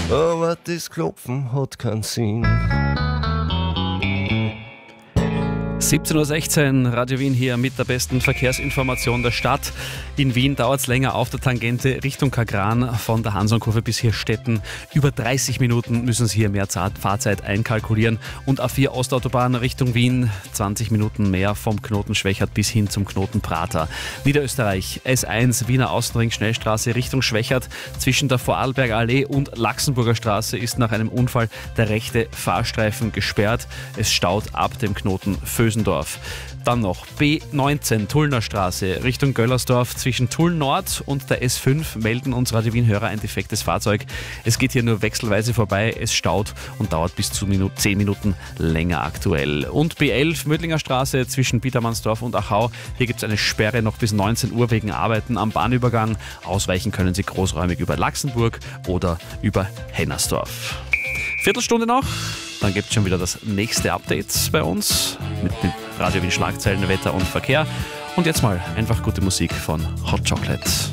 aber das Klopfen hat keinen Sinn. 17:16 Uhr, Radio Wien hier mit der besten Verkehrsinformation der Stadt. In Wien dauert es länger auf der Tangente Richtung Kagran von der Hansonkurve bis Hirstetten. Über 30 Minuten müssen Sie hier mehr Fahrzeit einkalkulieren. Und A4 Ostautobahn Richtung Wien, 20 Minuten mehr vom Knoten Schwächert bis hin zum Knoten Prater. Niederösterreich, S1 Wiener Außenring Schnellstraße Richtung Schwächert. Zwischen der Vorarlberger Allee und Laxenburger Straße ist nach einem Unfall der rechte Fahrstreifen gesperrt. Es staut ab dem Knoten Vösendorf. Dann noch B19 Tullner Straße Richtung Göllersdorf. Zwischen Tulln Nord und der S5 melden uns Radio Wien-Hörer ein defektes Fahrzeug. Es geht hier nur wechselweise vorbei, es staut und dauert bis zu 10 Minuten länger aktuell. Und B11 Mödlinger Straße zwischen Biedermannsdorf und Achau. Hier gibt es eine Sperre noch bis 19 Uhr wegen Arbeiten am Bahnübergang. Ausweichen können Sie großräumig über Laxenburg oder über Hennersdorf. Viertelstunde noch, dann gibt es schon wieder das nächste Update bei uns mit den Radio Wien Schlagzeilen, Wetter und Verkehr. Und jetzt mal einfach gute Musik von Hot Chocolate.